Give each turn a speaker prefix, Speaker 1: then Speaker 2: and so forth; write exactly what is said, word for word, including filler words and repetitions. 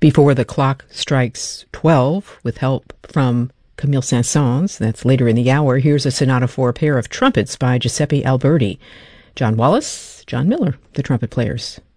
Speaker 1: Before the Clock Strikes twelve, with help from Camille Saint-Saëns, that's later in the hour, here's a sonata for a pair of trumpets by Giuseppe Alberti. John Wallis, John Miller, the trumpet players.